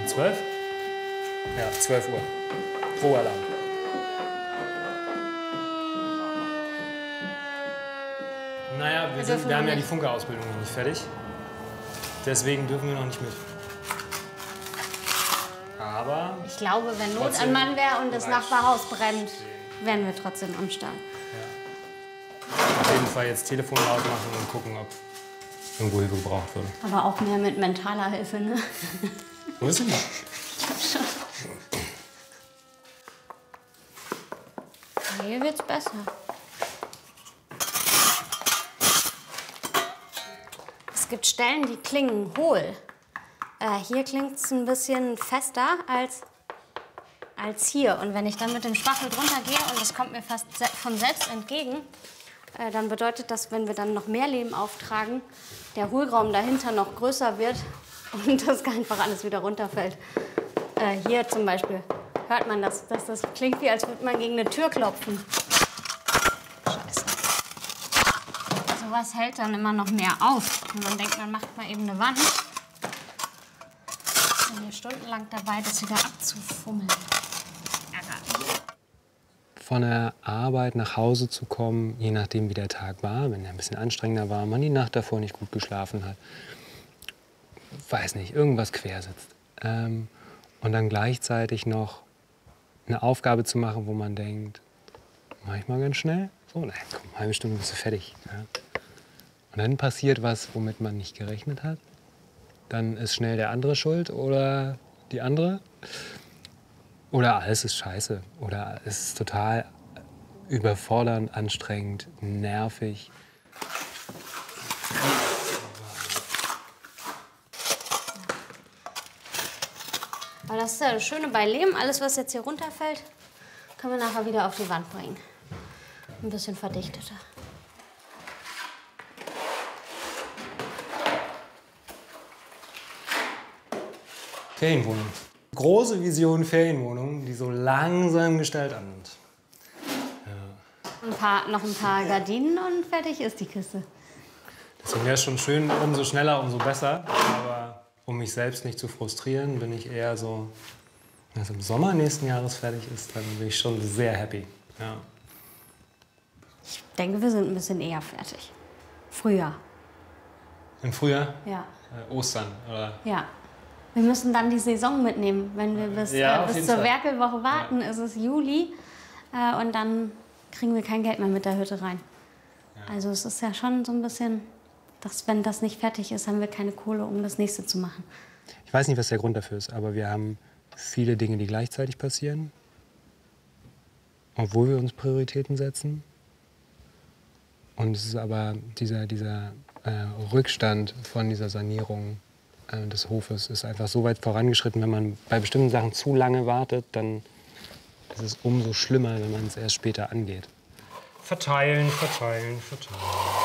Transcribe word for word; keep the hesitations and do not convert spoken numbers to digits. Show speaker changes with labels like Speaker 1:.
Speaker 1: zwölf? Ja, zwölf Uhr. Pro Alarm. Naja, wir,
Speaker 2: wir,
Speaker 1: sind, wir haben ja
Speaker 2: nicht.
Speaker 1: die Funkerausbildung noch nicht fertig. Deswegen dürfen wir noch nicht mit. Aber...
Speaker 2: Ich glaube, wenn Not an Mann wäre und das Nachbarhaus brennt, wären wir trotzdem am Start.
Speaker 1: Ja. Auf jeden Fall jetzt Telefon laut machen und gucken, ob irgendwo Hilfe gebraucht wird.
Speaker 2: Aber auch mehr mit mentaler Hilfe, ne?
Speaker 1: Wo ist sie?
Speaker 2: Ich glaub schon. Hier wird's besser. Es gibt Stellen, die klingen hohl. Äh, hier klingt es ein bisschen fester als, als hier. Und wenn ich dann mit dem Spachtel drunter gehe und das kommt mir fast se von selbst entgegen, äh, dann bedeutet das, wenn wir dann noch mehr Lehm auftragen, der Hohlraum dahinter noch größer wird und das einfach alles wieder runterfällt. Äh, hier zum Beispiel hört man das, dass das klingt wie, als würde man gegen eine Tür klopfen. Scheiße. Sowas hält dann immer noch mehr auf. Und man denkt, man macht mal eben eine Wand. Ich bin hier stundenlang dabei, das wieder abzufummeln.
Speaker 3: Von der Arbeit nach Hause zu kommen, je nachdem wie der Tag war, wenn er ein bisschen anstrengender war, man die Nacht davor nicht gut geschlafen hat, weiß nicht, irgendwas quer sitzt. Ähm, und dann gleichzeitig noch eine Aufgabe zu machen, wo man denkt, mach ich mal ganz schnell, so, nein, komm, eine halbe Stunde bist du fertig. Ja. Und dann passiert was, womit man nicht gerechnet hat. Dann ist schnell der andere schuld oder die andere. Oder alles ist scheiße. Oder es ist total überfordernd, anstrengend, nervig.
Speaker 2: Aber das ist ja das Schöne bei Lehm. Alles, was jetzt hier runterfällt, können wir nachher wieder auf die Wand bringen. Ein bisschen verdichteter.
Speaker 1: Ferienwohnung. Große Vision Ferienwohnung, die so langsam Gestalt annimmt. Ja.
Speaker 2: Ein paar, noch ein paar Gardinen und fertig ist die Kiste.
Speaker 1: Deswegen wäre es schon schön, umso schneller, umso besser. Aber um mich selbst nicht zu frustrieren, bin ich eher so, wenn es im Sommer nächsten Jahres fertig ist, dann bin ich schon sehr happy. Ja.
Speaker 2: Ich denke, wir sind ein bisschen eher fertig. Frühjahr.
Speaker 1: Im Frühjahr?
Speaker 2: Ja.
Speaker 1: Äh, Ostern, oder?
Speaker 2: Ja. Wir müssen dann die Saison mitnehmen. Wenn wir bis,
Speaker 1: Ja,
Speaker 2: äh, bis zur Fall. Werkelwoche warten, ja. Ist es Juli. Äh, und dann kriegen wir kein Geld mehr mit der Hütte rein. Ja. Also es ist ja schon so ein bisschen, dass wenn das nicht fertig ist, haben wir keine Kohle, um das nächste zu machen.
Speaker 3: Ich weiß nicht, was der Grund dafür ist, aber wir haben viele Dinge, die gleichzeitig passieren. Obwohl wir uns Prioritäten setzen. Und es ist aber dieser, dieser äh, Rückstand von dieser Sanierung des Hofes ist einfach so weit vorangeschritten, wenn man bei bestimmten Sachen zu lange wartet, dann ist es umso schlimmer, wenn man es erst später angeht.
Speaker 1: Verteilen, verteilen, verteilen.